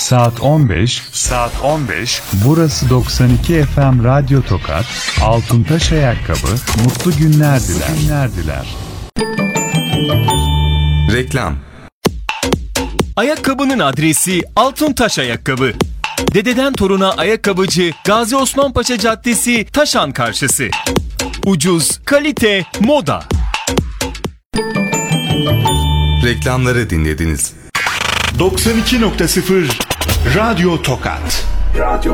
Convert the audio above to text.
Saat 15. Burası 92 FM Radyo Tokat. Altuntaş Ayakkabı mutlu günler diler. Reklam. Ayakkabının adresi Altuntaş Ayakkabı. Dededen toruna ayakkabıcı Gazi Osman Paşa Caddesi, Taşan karşısı. Ucuz, kalite, moda. Reklamları dinlediniz. 92.0 Radyo Tokat.